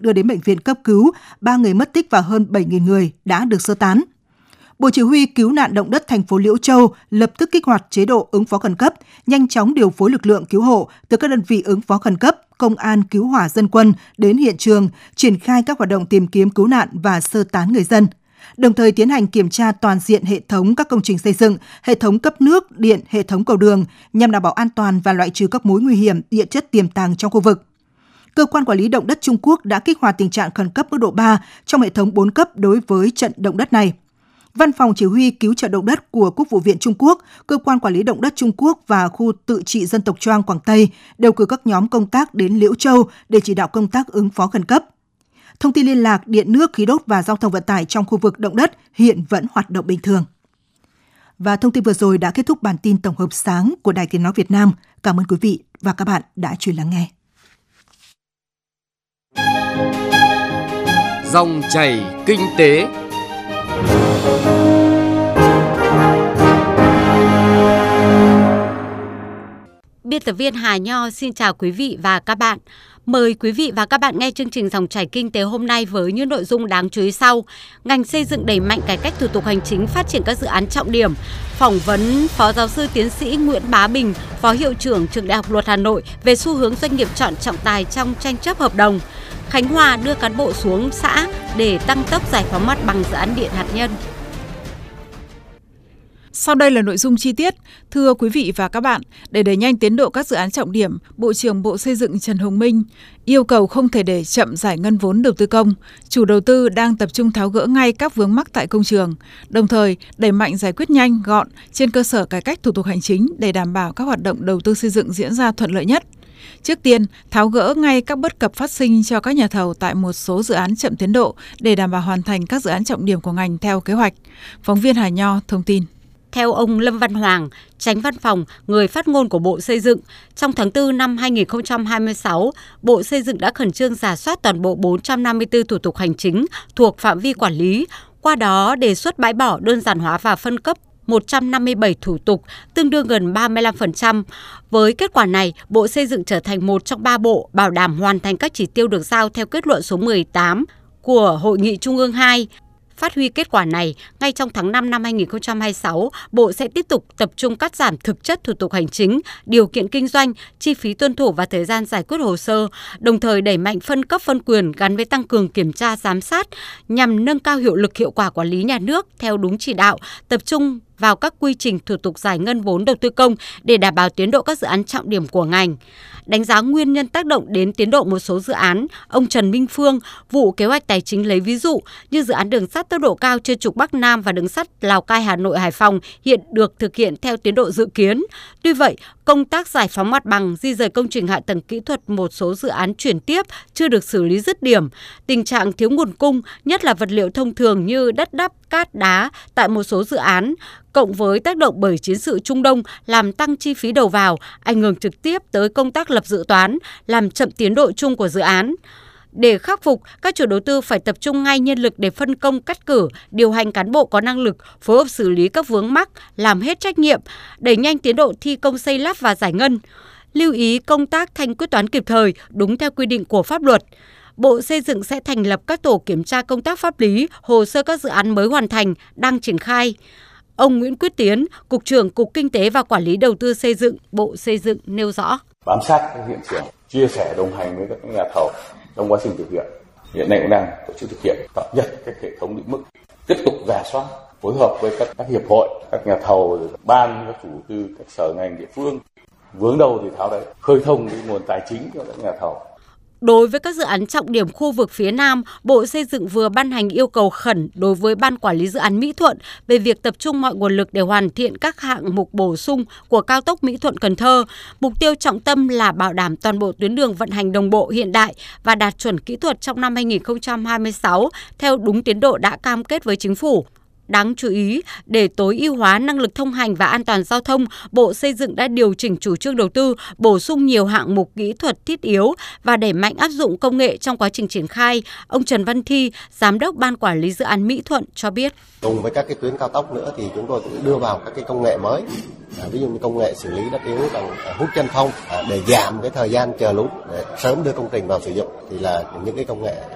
đưa đến bệnh viện cấp cứu, 3 người mất tích và hơn 7.000 người đã được sơ tán. Bộ Chỉ huy Cứu nạn Động đất thành phố Liễu Châu lập tức kích hoạt chế độ ứng phó khẩn cấp, nhanh chóng điều phối lực lượng cứu hộ từ các đơn vị ứng phó khẩn cấp, công an, cứu hỏa, dân quân đến hiện trường, triển khai các hoạt động tìm kiếm cứu nạn và sơ tán người dân. Đồng thời tiến hành kiểm tra toàn diện hệ thống các công trình xây dựng, hệ thống cấp nước, điện, hệ thống cầu đường nhằm đảm bảo an toàn và loại trừ các mối nguy hiểm địa chất tiềm tàng trong khu vực. Cơ quan Quản lý Động đất Trung Quốc đã kích hoạt tình trạng khẩn cấp mức độ 3 trong hệ thống 4 cấp đối với trận động đất này. Văn phòng Chỉ huy Cứu trợ Động đất của Quốc vụ viện Trung Quốc, Cơ quan Quản lý Động đất Trung Quốc và Khu tự trị dân tộc Choang Quảng Tây đều cử các nhóm công tác đến Liễu Châu để chỉ đạo công tác ứng phó khẩn cấp. Thông tin liên lạc, điện nước, khí đốt và giao thông vận tải trong khu vực động đất hiện vẫn hoạt động bình thường. Và thông tin vừa rồi đã kết thúc bản tin tổng hợp sáng của Đài Tiếng nói Việt Nam. Cảm ơn quý vị và các bạn đã chú ý lắng nghe. Dòng chảy kinh tế. Biên tập viên Hà Nho xin chào quý vị và các bạn. Mời quý vị và các bạn nghe chương trình Dòng chảy kinh tế hôm nay với những nội dung đáng chú ý sau. Ngành xây dựng đẩy mạnh cải cách thủ tục hành chính, phát triển các dự án trọng điểm. Phỏng vấn Phó Giáo sư Tiến sĩ Nguyễn Bá Bình, Phó Hiệu trưởng Trường Đại học Luật Hà Nội về xu hướng doanh nghiệp chọn trọng tài trong tranh chấp hợp đồng. Khánh Hòa đưa cán bộ xuống xã để tăng tốc giải phóng mặt bằng dự án điện hạt nhân. Sau đây là nội dung chi tiết. Thưa quý vị và các bạn, để đẩy nhanh tiến độ các dự án trọng điểm, Bộ trưởng Bộ Xây dựng Trần Hồng Minh yêu cầu không thể để chậm giải ngân vốn đầu tư công. Chủ đầu tư đang tập trung tháo gỡ ngay các vướng mắc tại công trường, đồng thời đẩy mạnh giải quyết nhanh, gọn trên cơ sở cải cách thủ tục hành chính để đảm bảo các hoạt động đầu tư xây dựng diễn ra thuận lợi nhất. Trước tiên, tháo gỡ ngay các bất cập phát sinh cho các nhà thầu tại một số dự án chậm tiến độ để đảm bảo hoàn thành các dự án trọng điểm của ngành theo kế hoạch. Phóng viên Hà Nho thông tin. Theo ông Lâm Văn Hoàng, Chánh Văn phòng, người phát ngôn của Bộ Xây dựng, trong tháng 4 năm 2026, Bộ Xây dựng đã khẩn trương rà soát toàn bộ 454 thủ tục hành chính thuộc phạm vi quản lý, qua đó đề xuất bãi bỏ, đơn giản hóa và phân cấp 157 thủ tục, tương đương gần 35%. Với kết quả này, Bộ Xây dựng trở thành một trong 3 bộ bảo đảm hoàn thành các chỉ tiêu được giao theo kết luận số 18 của Hội nghị Trung ương 2. Phát huy kết quả này, ngay trong tháng 5 năm 2026, Bộ sẽ tiếp tục tập trung cắt giảm thực chất thủ tục hành chính, điều kiện kinh doanh, chi phí tuân thủ và thời gian giải quyết hồ sơ, đồng thời đẩy mạnh phân cấp phân quyền gắn với tăng cường kiểm tra giám sát nhằm nâng cao hiệu lực hiệu quả quản lý nhà nước theo đúng chỉ đạo, tập trung vào các quy trình thủ tục giải ngân vốn đầu tư công để đảm bảo tiến độ các dự án trọng điểm của ngành. Đánh giá nguyên nhân tác động đến tiến độ một số dự án, ông Trần Minh Phương, vụ kế hoạch tài chính lấy ví dụ như dự án đường sắt tốc độ cao trên trục Bắc Nam và đường sắt Lào Cai Hà Nội Hải Phòng hiện được thực hiện theo tiến độ dự kiến. Tuy vậy, công tác giải phóng mặt bằng, di dời công trình hạ tầng kỹ thuật một số dự án chuyển tiếp chưa được xử lý dứt điểm. Tình trạng thiếu nguồn cung, nhất là vật liệu thông thường như đất đắp, cát, đá tại một số dự án, cộng với tác động bởi chiến sự Trung Đông làm tăng chi phí đầu vào, ảnh hưởng trực tiếp tới công tác lập dự toán, làm chậm tiến độ chung của dự án. Để khắc phục, các chủ đầu tư phải tập trung ngay nhân lực để phân công cắt cử, điều hành cán bộ có năng lực, phối hợp xử lý các vướng mắc, làm hết trách nhiệm, đẩy nhanh tiến độ thi công xây lắp và giải ngân. Lưu ý công tác thanh quyết toán kịp thời, đúng theo quy định của pháp luật. Bộ Xây dựng sẽ thành lập các tổ kiểm tra công tác pháp lý, hồ sơ các dự án mới hoàn thành, đang triển khai. Ông Nguyễn Quyết Tiến, Cục trưởng Cục Kinh tế và Quản lý Đầu tư Xây dựng, Bộ Xây dựng nêu rõ. Bám sát các hiện trường, chia sẻ đồng hành với các nhà thầu trong quá trình thực hiện. Hiện nay cũng đang tổ chức thực hiện cập nhật các hệ thống định mức, tiếp tục rà soát, phối hợp với các hiệp hội, các nhà thầu, ban, các chủ tư, các sở ngành địa phương. Vướng đầu thì tháo đấy, khơi thông cái nguồn tài chính cho các nhà thầu. Đối với các dự án trọng điểm khu vực phía Nam, Bộ Xây dựng vừa ban hành yêu cầu khẩn đối với Ban Quản lý Dự án Mỹ Thuận về việc tập trung mọi nguồn lực để hoàn thiện các hạng mục bổ sung của cao tốc Mỹ Thuận - Cần Thơ. Mục tiêu trọng tâm là bảo đảm toàn bộ tuyến đường vận hành đồng bộ hiện đại và đạt chuẩn kỹ thuật trong năm 2026 theo đúng tiến độ đã cam kết với Chính phủ. Đáng chú ý, để tối ưu hóa năng lực thông hành và an toàn giao thông, Bộ Xây dựng đã điều chỉnh chủ trương đầu tư, bổ sung nhiều hạng mục kỹ thuật thiết yếu và đẩy mạnh áp dụng công nghệ trong quá trình triển khai. Ông Trần Văn Thi, Giám đốc Ban Quản lý Dự án Mỹ Thuận cho biết. Cùng với các cái tuyến cao tốc nữa thì chúng tôi cũng đưa vào các cái công nghệ mới. Ví dụ như công nghệ xử lý đất yếu bằng hút chân không để giảm cái thời gian chờ lũ để sớm đưa công trình vào sử dụng thì là những cái công nghệ